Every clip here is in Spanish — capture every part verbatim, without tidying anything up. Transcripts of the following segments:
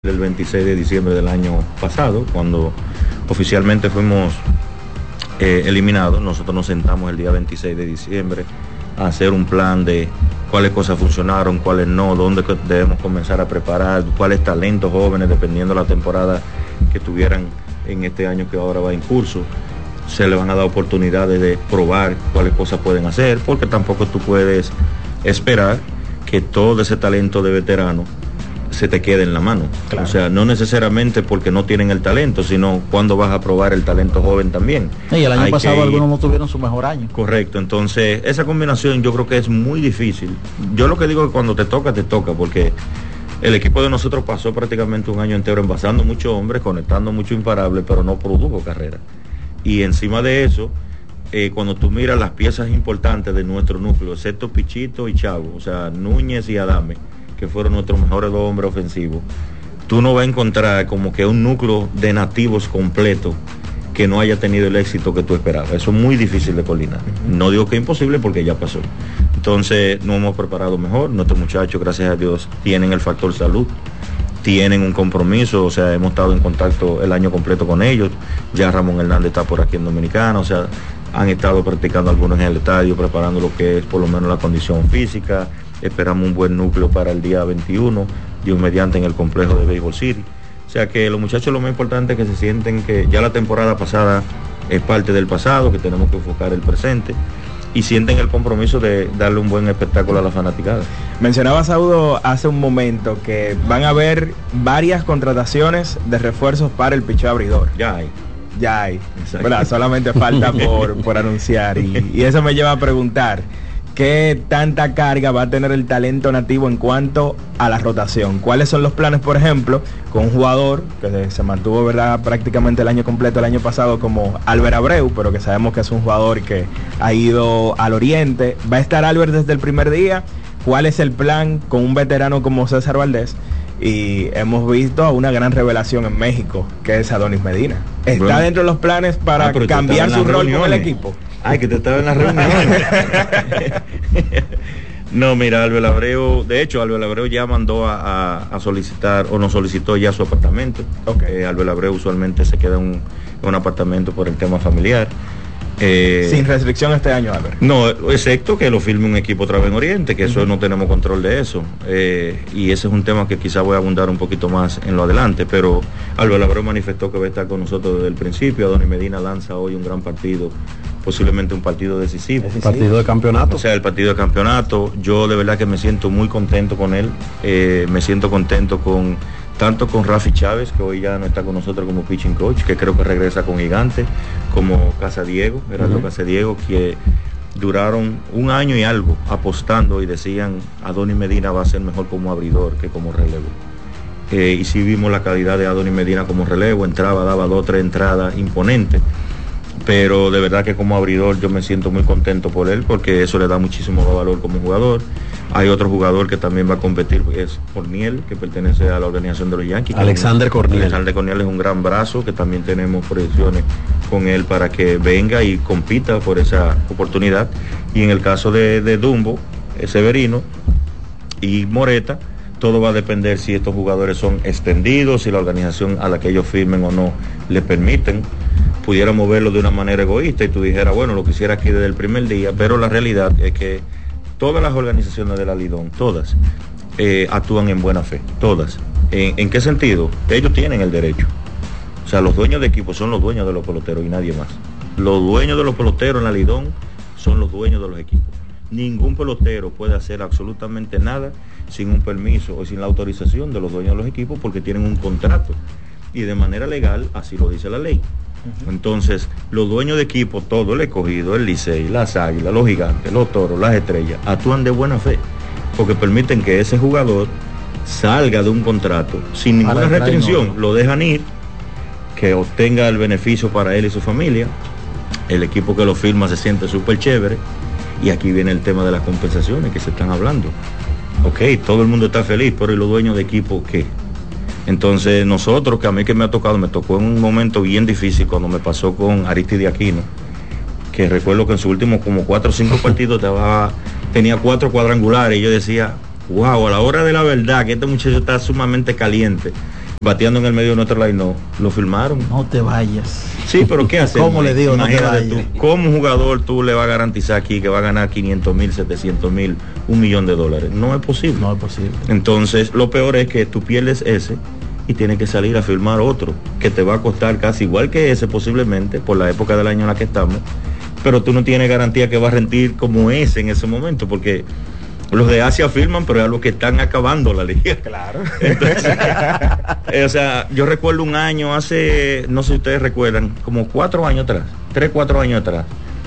El veintiséis de diciembre del año pasado, cuando oficialmente fuimos eh, eliminados. Nosotros nos sentamos el día veintiséis de diciembre a hacer un plan de cuáles cosas funcionaron, cuáles no, dónde debemos comenzar a preparar, cuáles talentos jóvenes, dependiendo de la temporada que tuvieran en este año que ahora va en curso, se le van a dar oportunidades de probar cuáles cosas pueden hacer, porque tampoco tú puedes esperar que todo ese talento de veterano se te quede en la mano. Claro. O sea, no necesariamente porque no tienen el talento, sino cuando vas a probar el talento joven también. Y el año Hay pasado algunos no tuvieron su mejor año. Correcto, entonces esa combinación yo creo que es muy difícil. Yo lo que digo es que cuando te toca, te toca, porque el equipo de nosotros pasó prácticamente un año entero envasando muchos hombres, conectando mucho imparable, pero no produjo carrera. Y encima de eso, eh, cuando tú miras las piezas importantes de nuestro núcleo, excepto Pichito y Chavo, o sea, Núñez y Adame, que fueron nuestros mejores dos hombres ofensivos, tú no vas a encontrar como que un núcleo de nativos completo que no haya tenido el éxito que tú esperabas. Eso es muy difícil de coordinar. No digo que es imposible, porque ya pasó. Entonces nos hemos preparado mejor. Nuestros muchachos, gracias a Dios, tienen el factor salud, tienen un compromiso, o sea, hemos estado en contacto el año completo con ellos. Ya Ramón Hernández está por aquí en Dominicana, o sea, han estado practicando algunos en el estadio, preparando lo que es por lo menos la condición física. Esperamos un buen núcleo para el día veintiuno, Dios mediante, en el complejo de Baseball City. O sea que los muchachos, lo más importante es que se sienten que ya la temporada pasada es parte del pasado, que tenemos que enfocar el presente, y sienten el compromiso de darle un buen espectáculo a la fanaticada. Mencionaba Saudo hace un momento que van a haber varias contrataciones de refuerzos para el picheo abridor. Ya hay. Ya hay. ¿Verdad? Solamente falta por, por anunciar. Y, y eso me lleva a preguntar, ¿qué tanta carga va a tener el talento nativo en cuanto a la rotación? ¿Cuáles son los planes, por ejemplo, con un jugador que se mantuvo, verdad, prácticamente el año completo el año pasado, como Albert Abreu, pero que sabemos que es un jugador que ha ido al oriente? ¿Va a estar Albert desde el primer día? ¿Cuál es el plan con un veterano como César Valdés? Y hemos visto a una gran revelación en México, que es Adonis Medina. ¿Está bueno dentro de los planes para ah, cambiar su rol reuniones con el equipo? Ay, que te estaba en la reunión. No, mira, Albert Abreu, de hecho, Albert Abreu ya mandó a, a, a solicitar, o nos solicitó ya su apartamento. Okay. Eh, Albert Abreu usualmente se queda en un, en un apartamento por el tema familiar. Eh, Sin restricción este año, Albert. No, excepto que lo firme un equipo otra vez en Oriente, que eso uh-huh. no tenemos control de eso. Eh, y ese es un tema que quizá voy a abundar un poquito más en lo adelante, pero Albert Abreu manifestó que va a estar con nosotros desde el principio. Adonis Medina lanza hoy un gran partido, posiblemente un partido decisivo. ¿El partido de campeonato? O sea, el partido de campeonato. Yo de verdad que me siento muy contento con él. Eh, me siento contento con tanto con Rafi Chávez, que hoy ya no está con nosotros como pitching coach, que creo que regresa con Gigante, como Casadiego, Gerardo uh-huh. Casadiego, que duraron un año y algo apostando y decían Adonis Medina va a ser mejor como abridor que como relevo. Eh, y sí vimos la calidad de Adonis Medina como relevo, entraba, daba dos, tres entradas imponentes. Pero de verdad que como abridor yo me siento muy contento por él, porque eso le da muchísimo valor como jugador. Hay otro jugador que también va a competir, que es Corniel, que pertenece a la organización de los Yankees. Alexander Corniel. Alexander Corniel es un gran brazo, que también tenemos proyecciones con él para que venga y compita por esa oportunidad. Y en el caso de, de Dumbo, Severino y Moreta, todo va a depender si estos jugadores son extendidos, si la organización a la que ellos firmen o no le permiten. Pudiéramos verlo de una manera egoísta y tú dijeras, bueno, lo quisiera aquí desde el primer día, pero la realidad es que todas las organizaciones de la Lidón, todas, eh, actúan en buena fe, todas. ¿En, ¿En qué sentido? Ellos tienen el derecho. O sea, los dueños de equipo son los dueños de los peloteros y nadie más. Los dueños de los peloteros en la Lidón son los dueños de los equipos. Ningún pelotero puede hacer absolutamente nada sin un permiso o sin la autorización de los dueños de los equipos, porque tienen un contrato. Y de manera legal, así lo dice la ley. Entonces, los dueños de equipo, todo el Escogido, el Licey, las Águilas, los Gigantes, los Toros, las Estrellas, actúan de buena fe, porque permiten que ese jugador salga de un contrato sin ninguna restricción, lo dejan ir, que obtenga el beneficio para él y su familia. El equipo que lo firma se siente súper chévere. Y aquí viene el tema de las compensaciones que se están hablando. Ok, todo el mundo está feliz, pero ¿y los dueños de equipo qué? Entonces nosotros, que a mí que me ha tocado, me tocó en un momento bien difícil cuando me pasó con Aristide Aquino, que recuerdo que en sus últimos como cuatro o cinco partidos estaba, tenía cuatro cuadrangulares, y yo decía, wow, a la hora de la verdad que este muchacho está sumamente caliente, bateando en el medio de nuestro line, no, lo firmaron. No te vayas. Sí, pero ¿qué hacemos? ¿Cómo le digo? Imagínate No te tú, ¿cómo un jugador tú le vas a garantizar aquí que va a ganar quinientos mil, setecientos mil, un millón de dólares? No es posible. No es posible. Entonces, lo peor es que tú pierdes ese y tienes que salir a firmar otro, que te va a costar casi igual que ese posiblemente, por la época del año en la que estamos, pero tú no tienes garantía que va a rendir como ese en ese momento, porque los de Asia firman, pero es a los que están acabando la liga. Claro. Entonces, eh, o sea, yo recuerdo un año, hace, no sé si ustedes recuerdan, como cuatro años atrás, tres, cuatro años atrás,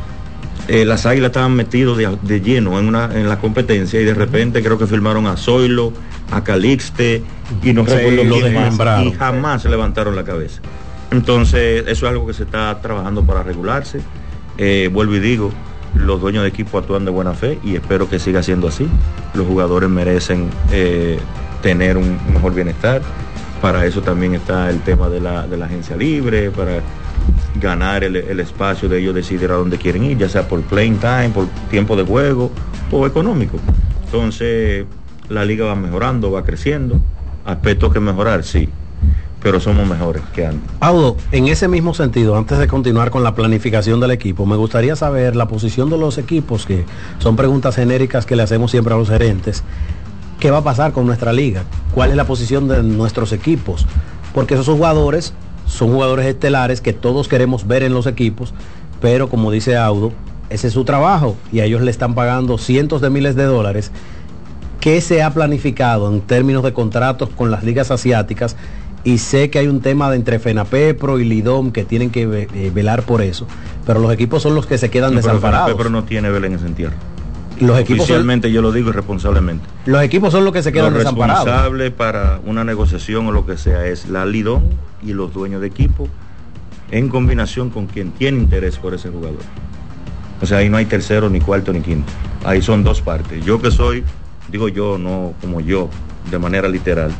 eh, las Águilas estaban metidos de, de lleno en, una, en la competencia y de repente creo que firmaron a Zoilo, a Calixte y no Sí, recuerdo lo quién más, desmembraron. y jamás se levantaron la cabeza. Entonces, eso es algo que se está trabajando para regularse. Eh, vuelvo y digo, los dueños de equipo actúan de buena fe y espero que siga siendo así. Los jugadores merecen eh, tener un mejor bienestar. Para eso también está el tema de la, de la agencia libre, para ganar el, el espacio de ellos decidir a dónde quieren ir, ya sea por playing time, por tiempo de juego o económico. Entonces, la liga va mejorando, va creciendo. Aspectos que mejorar, sí, pero somos mejores que antes. Audo, en ese mismo sentido, antes de continuar con la planificación del equipo, me gustaría saber la posición de los equipos, que son preguntas genéricas que le hacemos siempre a los gerentes. ¿Qué va a pasar con nuestra liga? ¿Cuál es la posición de nuestros equipos? Porque esos jugadores son jugadores estelares que todos queremos ver en los equipos, pero como dice Audo, ese es su trabajo y a ellos le están pagando cientos de miles de dólares. ¿Qué se ha planificado en términos de contratos con las ligas asiáticas? Y sé que hay un tema de entre FENAPEPRO y Lidom que tienen que eh, velar por eso, pero los equipos son los que se quedan No, pero desamparados. FENAPEPRO no tiene vela en ese entierro. Los equipos Oficialmente son, yo lo digo irresponsablemente. los equipos son los que se quedan Lo desamparados. responsable para una negociación o lo que sea es la Lidom y los dueños de equipo en combinación con quien tiene interés por ese jugador. O sea, ahí no hay tercero, ni cuarto, ni quinto. Ahí son dos partes. Yo que soy, digo yo, no como yo, de manera literal,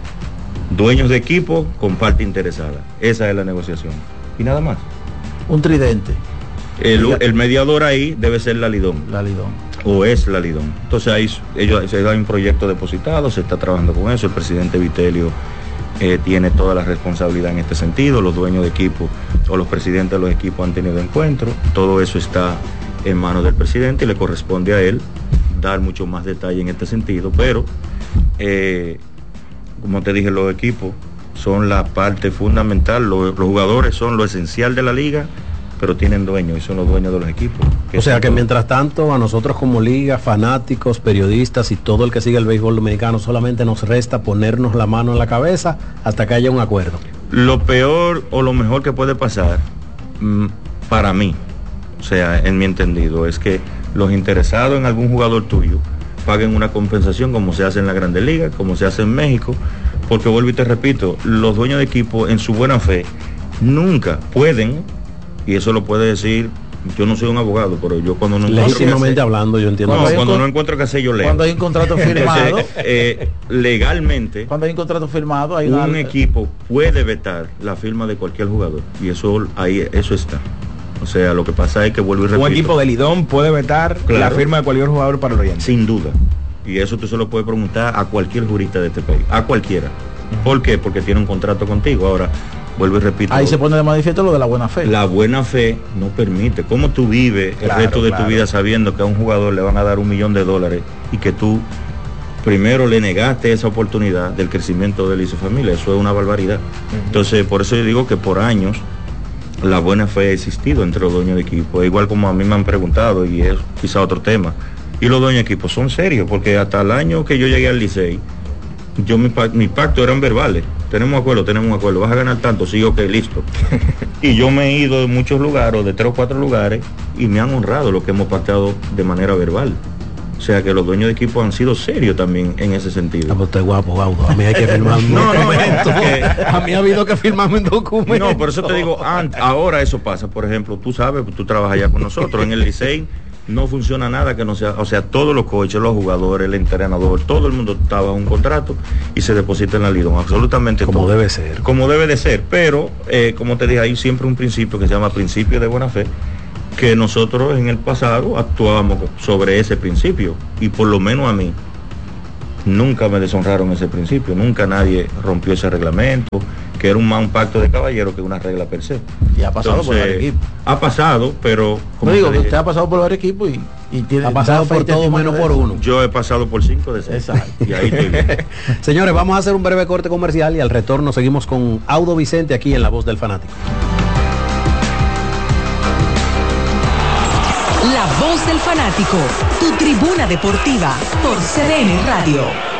dueños de equipo con parte interesada. Esa es la negociación. Y nada más. Un tridente. El, el mediador ahí debe ser la Lidom. La Lidom. O es la Lidom. Entonces ahí ellos, hay un proyecto depositado, se está trabajando con eso. El presidente Vitelio eh, tiene toda la responsabilidad en este sentido. Los dueños de equipo o los presidentes de los equipos han tenido encuentros. Todo eso está en manos del presidente y le corresponde a él dar mucho más detalle en este sentido. Pero eh, como te dije, los equipos son la parte fundamental, los, los jugadores son lo esencial de la liga, pero tienen dueños y son los dueños de los equipos. O sea que mientras tanto a nosotros como liga, fanáticos, periodistas y todo el que sigue el béisbol dominicano solamente nos resta ponernos la mano en la cabeza hasta que haya un acuerdo. Lo peor o lo mejor que puede pasar, mmm, para mí, o sea, en mi entendido, es que los interesados en algún jugador tuyo paguen una compensación como se hace en la Grandes Ligas, como se hace en México, porque vuelvo y te repito, los dueños de equipo en su buena fe nunca pueden, y eso lo puede decir, yo no soy un abogado, pero yo cuando no encuentro legítimamente hablando, yo entiendo. no, Cuando, cuando con, no encuentro que hacer yo leo. Cuando hay un contrato firmado, Entonces, eh, legalmente, cuando hay un contrato firmado, hay un una, equipo puede vetar la firma de cualquier jugador y eso ahí eso está. O sea, lo que pasa es que vuelvo y repito. Un equipo de Lidom puede vetar Claro. la firma de cualquier jugador para el Oriente. Sin duda. Y eso tú se lo puedes preguntar a cualquier jurista de este país, a cualquiera. ¿Por qué? Porque tiene un contrato contigo. Ahora, vuelvo y repito. ahí se pone de manifiesto lo de la buena fe. La buena fe no permite. ¿Cómo tú vives Claro, el resto de claro. tu vida sabiendo que a un jugador le van a dar un millón de dólares y que tú primero le negaste esa oportunidad del crecimiento de él y su familia? Eso es una barbaridad. Uh-huh. Entonces, por eso yo digo que por años la buena fe ha existido entre los dueños de equipo. Igual como a mí me han preguntado, y es quizá otro tema. Y los dueños de equipo son serios, porque hasta el año que yo llegué al Licey, yo mi, mi pacto eran verbales. Tenemos acuerdo, tenemos un acuerdo. Vas a ganar tanto, sí, ok, listo. Y yo me he ido de muchos lugares, de tres o cuatro lugares, y me han honrado lo que hemos pactado de manera verbal. O sea que los dueños de equipo han sido serios también en ese sentido. Ah, pues usted es guapo, Audo. A mí hay que firmar un No, no, documento. que- A mí ha habido que firmarme un documento. No, por eso te digo, antes, ahora eso pasa. Por ejemplo, tú sabes, tú trabajas ya con nosotros. En el Licey no funciona nada que no sea, o sea, todos los coaches, los jugadores, el entrenador, todo el mundo está bajo un contrato y se deposita en la Lidom, absolutamente Como todo. debe ser. Como debe de ser, pero eh, como te dije, hay siempre un principio que se llama principio de buena fe, que nosotros en el pasado actuábamos sobre ese principio, y por lo menos a mí, nunca me deshonraron ese principio, nunca nadie rompió ese reglamento, que era un más un pacto de caballero que una regla per se. Y ha pasado Entonces, por varios equipos. Ha pasado, pero... Como digo, te dije, usted ha pasado por varios equipos y, y tiene... Ha pasado por todo menos por uno. Yo he pasado por cinco de seis. Exacto. Y ahí estoy bien. Señores, vamos a hacer un breve corte comercial y al retorno seguimos con Audo Vicente aquí en La Voz del Fanático. La Voz del Fanático, tu tribuna deportiva por C D N Radio.